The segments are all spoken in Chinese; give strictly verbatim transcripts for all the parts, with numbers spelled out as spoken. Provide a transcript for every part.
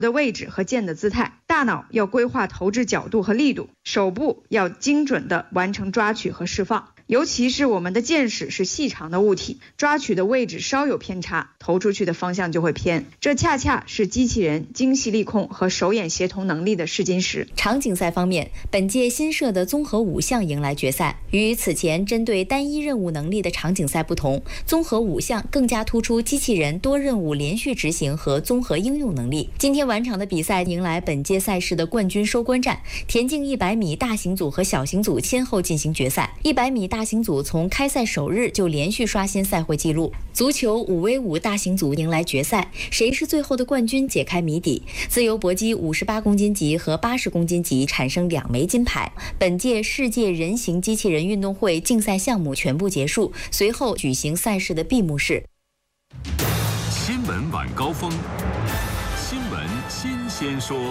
的位置和剑的姿态，大脑要规划投掷角度和力度，手部要精准地完成抓取和释放。尤其是我们的箭矢是细长的物体，抓取的位置稍有偏差，投出去的方向就会偏。这恰恰是机器人精细力控和手眼协同能力的试金石。 场景赛方面，本届新设的综合五项迎来决赛。与此前针对单一任务能力的场景赛不同，综合五项更加突出机器人多任务连续执行和综合应用能力。今天晚场的比赛迎来本届赛事的冠军收官战，田径一百米大型组和小型组先后进行决赛。一百米大型组从开赛首日就连续刷新赛会纪录。足球五 v 五大型组迎来决赛，谁是最后的冠军解开谜底。自由搏击五十八公斤级和八十公斤级产生两枚金牌。本届世界人形机器人运动会竞赛项目全部结束，随后举行赛事的闭幕式。 新闻晚高峰，新闻新鲜说。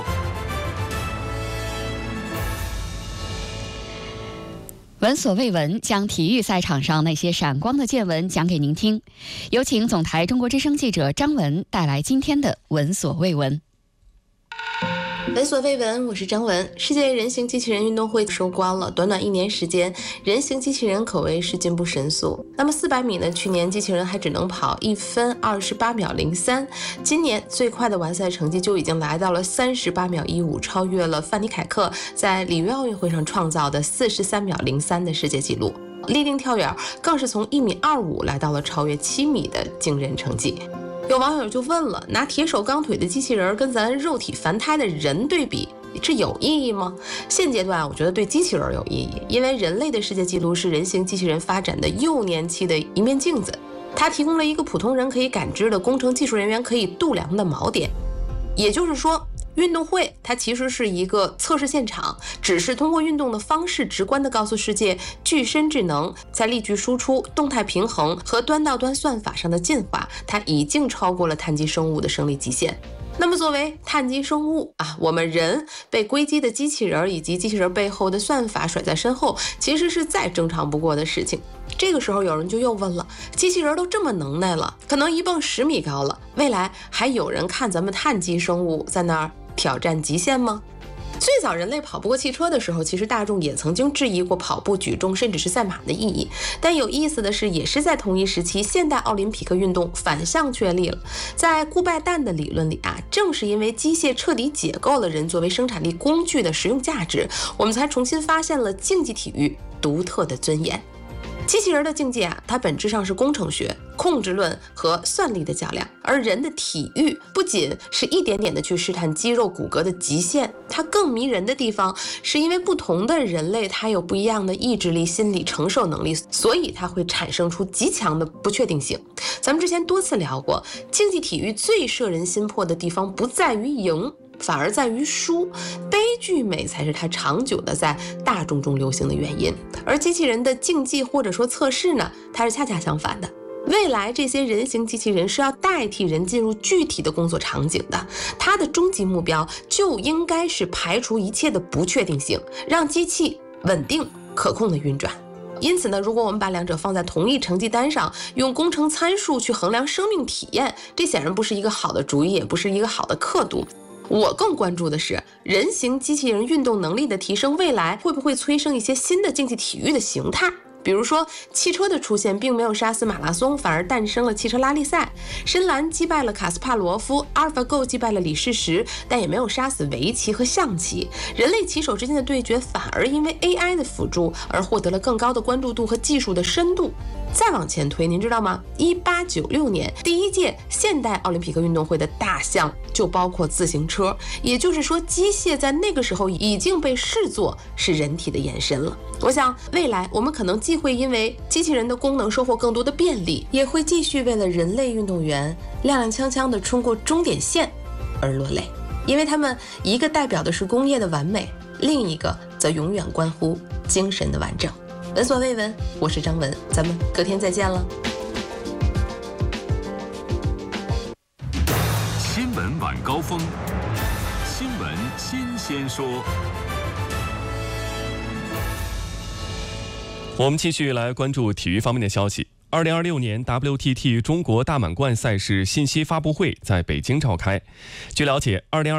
闻所未闻，将体育赛场上那些闪光的见闻讲给您听。有请总台中国之声记者张文带来今天的闻所未闻。 闻所未闻，我是张文。世界人形机器人运动会收官了，短短一年时间，人形机器人可谓是进步神速。那么四百米呢？去年机器人还只能跑一分二十八秒零三，今年最快的完赛成绩就已经来到了三十八秒一五，超越了范尼凯克在里约奥运会上创造的四十三秒零三的世界纪录。立定跳远更是从一米二五来到了超越七米的惊人成绩。有网友就问了，拿铁手钢腿的机器人跟咱肉体凡胎的人对比，这有意义吗？现阶段我觉得对机器人有意义，因为人类的世界纪录是人形机器人发展的幼年期的一面镜子，它提供了一个普通人可以感知的工程技术人员可以度量的锚点。也就是说，运动会它其实是一个测试现场，只是通过运动的方式直观地告诉世界，具身智能在力矩输出、动态平衡和端到端算法上的进化，它已经超过了碳基生物的生理极限。那么作为碳基生物啊，我们人被硅基的机器人以及机器人背后的算法甩在身后，其实是再正常不过的事情。这个时候有人就又问了，机器人都这么能耐了，可能一蹦十米高了，未来还有人看咱们碳基生物在那儿挑战极限吗？最早人类跑不过汽车的时候，其实大众也曾经质疑过跑步、举重甚至是赛马的意义。但有意思的是，也是在同一时期，现代奥林匹克运动反向确立了。在顾拜旦的理论里啊，正是因为机械彻底解构了人作为生产力工具的实用价值，我们才重新发现了竞技体育独特的尊严。机器人的竞技啊，它本质上是工程学、控制论和算力的较量，而人的体育不仅是一点点的去试探肌肉骨骼的极限，它更迷人的地方是因为不同的人类它有不一样的意志力、心理承受能力，所以它会产生出极强的不确定性。咱们之前多次聊过，竞技体育最摄人心魄的地方不在于赢，反而在于输，悲剧美才是它长久的在大众中流行的原因。而机器人的竞技或者说测试呢，它是恰恰相反的。未来这些人形机器人是要代替人进入具体的工作场景的，它的终极目标就应该是排除一切的不确定性，让机器稳定可控的运转。因此呢，如果我们把两者放在同一成绩单上，用工程参数去衡量生命体验，这显然不是一个好的主意，也不是一个好的刻度。我更关注的是人形机器人运动能力的提升，未来会不会催生一些新的竞技体育的形态。比如说，汽车的出现并没有杀死马拉松，反而诞生了汽车拉力赛。深蓝击败了卡斯帕罗夫，阿尔法狗击败了李世石，但也没有杀死围棋和象棋。人类棋手之间的对决反而因为 A I 的辅助而获得了更高的关注度和技术的深度。再往前推，您知道吗？一八九六年第一届现代奥林匹克运动会的大项就包括自行车，也就是说，机械在那个时候已经被视作是人体的延伸了。我想，未来我们可能既会因为机器人的功能收获更多的便利，也会继续为了人类运动员踉踉跄跄地冲过终点线而落泪，因为他们一个代表的是工业的完美，另一个则永远关乎精神的完整。闻所未闻，我是张文，咱们隔天再见了。 新闻晚高峰，新闻新鲜说。 我们继续来关注体育方面的消息。二零二六年 W T T 中国大满贯赛事信息发布会在北京召开。据了解，二零二